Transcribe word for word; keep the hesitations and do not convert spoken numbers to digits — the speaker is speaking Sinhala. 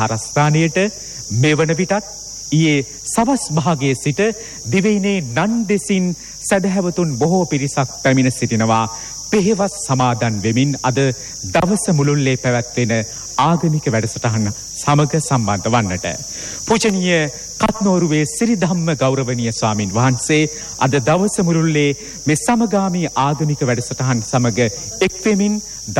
හරස්ථානයට මෙවන විටත් ඊයේ සවස් භාගයේ සිට දිවයිනේ නන් දෙසින් සදහැවතුන් බොහෝ පිරිසක් පැමිණ සිටිනවා. පෙහෙවස් සමාදන් වෙමින් අද දවස මුළුල්ලේ පැවැත්වෙන ආගමික වැඩසටහන සමග සම්බන්ධ වන්නට. පූජනීය කත්නෝරුවේ සිරිධම්ම ගෞරවනීය ස්වාමින් වහන්සේ අද දවස මුළුල්ලේ මේ සමගාමී ආගමික වැඩසටහන් සමග එක්වෙමින්